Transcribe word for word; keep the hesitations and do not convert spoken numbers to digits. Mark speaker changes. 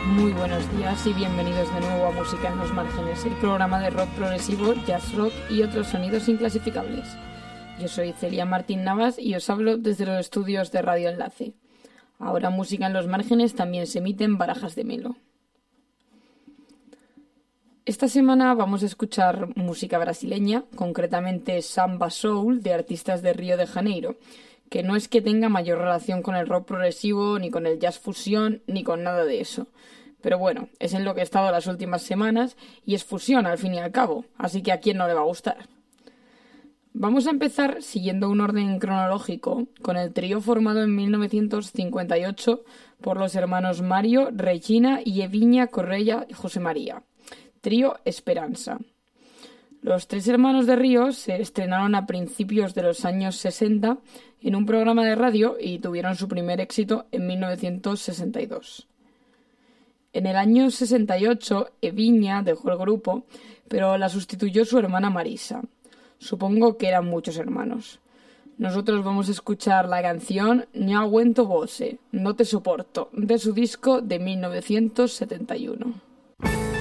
Speaker 1: Muy buenos días y bienvenidos de nuevo a Música en los Márgenes, el programa de rock progresivo, jazz rock y otros sonidos inclasificables. Yo soy Celia Martín Navas y os hablo desde los estudios de Radio Enlace. Ahora Música en los Márgenes también se emite en Barajas de Melo. Esta semana vamos a escuchar música brasileña, concretamente samba soul de artistas de Río de Janeiro, que no es que tenga mayor relación con el rock progresivo, ni con el jazz fusión, ni con nada de eso. Pero bueno, es en lo que he estado las últimas semanas y es fusión al fin y al cabo, así que a quién no le va a gustar. Vamos a empezar siguiendo un orden cronológico con el trío formado en mil novecientos cincuenta y ocho por los hermanos Mario, Regina y Evinha Correia y José María. Trío Esperanza. Los tres hermanos de Río se estrenaron a principios de los años sesenta en un programa de radio y tuvieron su primer éxito en mil novecientos sesenta y dos. En el año sesenta y ocho, Evinha dejó el grupo, pero la sustituyó su hermana Marisa. Supongo que eran muchos hermanos. Nosotros vamos a escuchar la canción No aguento você, no te soporto, de su disco de mil novecientos setenta y uno.